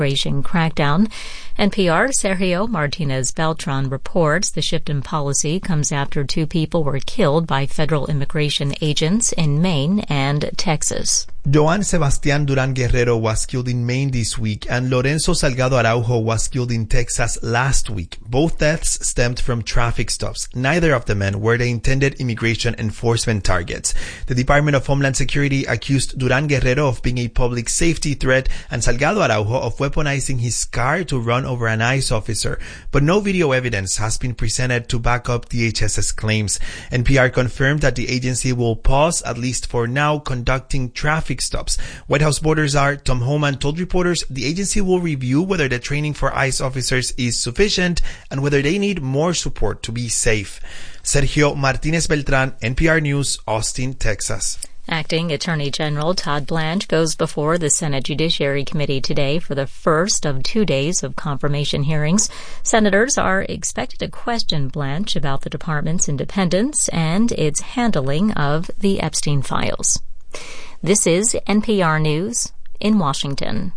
crackdown. NPR's Sergio Martinez Beltran reports the shift in policy comes after 2 people were killed by federal immigration agents in Maine and Texas. Joan Sebastián Durán Guerrero was killed in Maine this week, and Lorenzo Salgado Araujo was killed in Texas last week. Both deaths stemmed from traffic stops. Neither of the men were the intended immigration enforcement targets. The Department of Homeland Security accused Durán Guerrero of being a public safety threat and Salgado Araujo of weaponizing his car to run over an ICE officer, but no video evidence has been presented to back up DHS's claims. NPR confirmed that the agency will pause, at least for now, conducting traffic stops. White House border czar Tom Homan told reporters the agency will review whether the training for ICE officers is sufficient and whether they need more support to be safe. Sergio Martinez Beltran, NPR News, Austin, Texas. Acting Attorney General Todd Blanche goes before the Senate Judiciary Committee today for the first of 2 days of confirmation hearings. Senators are expected to question Blanche about the department's independence and its handling of the Epstein files. This is NPR News in Washington.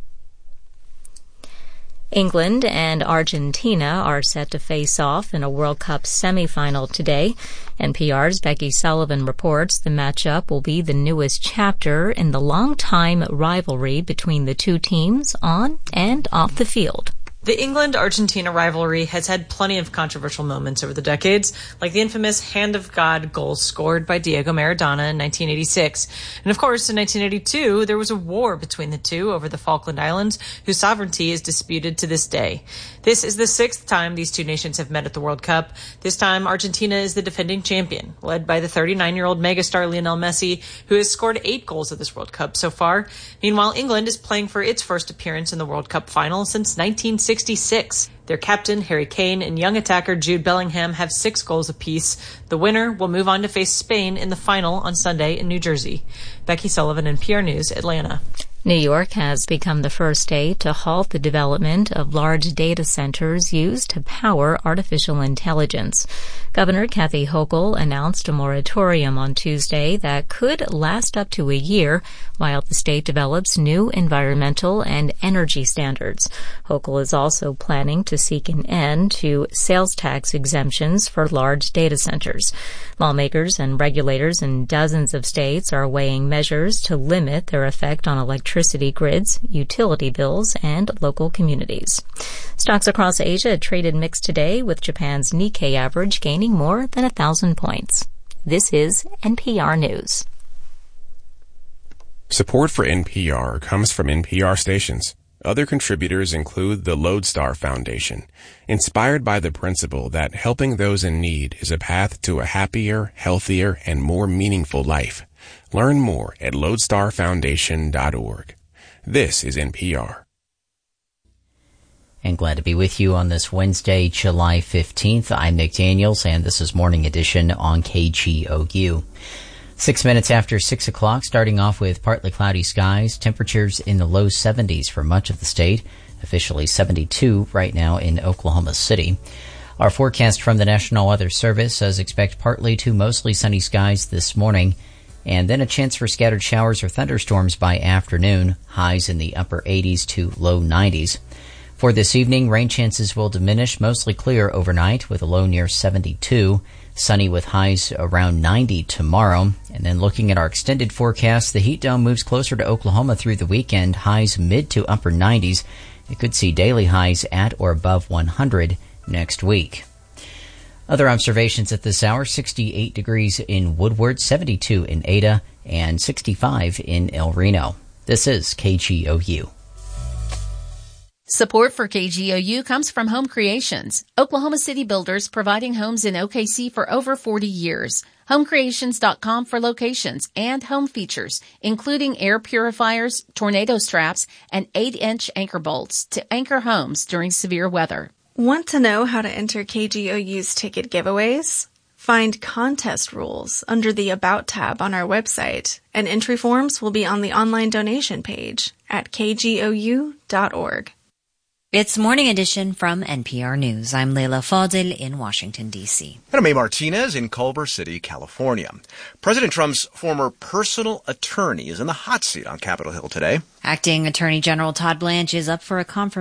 England and Argentina are set to face off in a World Cup semifinal today. NPR's Becky Sullivan reports the matchup will be the newest chapter in the long-time rivalry between the two teams on and off the field. The England-Argentina rivalry has had plenty of controversial moments over the decades, like the infamous Hand of God goal scored by Diego Maradona in 1986. And of course, in 1982, there was a war between the two over the Falkland Islands, whose sovereignty is disputed to this day. This is the 6th time these two nations have met at the World Cup. This time, Argentina is the defending champion, led by the 39-year-old megastar Lionel Messi, who has scored 8 goals at this World Cup so far. Meanwhile, England is playing for its first appearance in the World Cup final since 1966. Their captain, Harry Kane, and young attacker Jude Bellingham have 6 goals apiece. The winner will move on to face Spain in the final on Sunday in New Jersey. Becky Sullivan, NPR News, Atlanta. New York has become the first state to halt the development of large data centers used to power artificial intelligence. Governor Kathy Hochul announced a moratorium on Tuesday that could last up to a year while the state develops new environmental and energy standards. Hochul is also planning to seek an end to sales tax exemptions for large data centers. Lawmakers and regulators in dozens of states are weighing measures to limit their effect on electricity grids, utility bills, and local communities. Stocks across Asia traded mixed today, with Japan's Nikkei average gaining more than 1,000 points. This is NPR News. Support for NPR comes from NPR stations. Other contributors include the Lodestar Foundation, inspired by the principle that helping those in need is a path to a happier, healthier, and more meaningful life. Learn more at lodestarfoundation.org. This is NPR. And glad to be with you on this Wednesday, July 15th. I'm Nick Daniels, and this is Morning Edition on KGOU. 6 minutes after 6 o'clock, starting off with partly cloudy skies, temperatures in the low 70s for much of the state, officially 72 right now in Oklahoma City. Our forecast from the National Weather Service says expect partly to mostly sunny skies this morning, and then a chance for scattered showers or thunderstorms by afternoon, highs in the upper 80s to low 90s. For this evening, rain chances will diminish, mostly clear overnight with a low near 72. Sunny with highs around 90 tomorrow. And then looking at our extended forecast, the heat dome moves closer to Oklahoma through the weekend, highs mid to upper 90s. It could see daily highs at or above 100 next week. Other observations at this hour, 68 degrees in Woodward, 72 in Ada, and 65 in El Reno. This is KGOU. Support for KGOU comes from Home Creations, Oklahoma City builders providing homes in OKC for over 40 years. HomeCreations.com for locations and home features, including air purifiers, tornado straps, and 8-inch anchor bolts to anchor homes during severe weather. Want to know how to enter KGOU's ticket giveaways? Find contest rules under the About tab on our website, and entry forms will be on the online donation page at kgou.org. It's Morning Edition from NPR News. I'm Leila Fadel in Washington, D.C. And I'm May Martinez in Culver City, California. President Trump's former personal attorney is in the hot seat on Capitol Hill today. Acting Attorney General Todd Blanche is up for a confirmation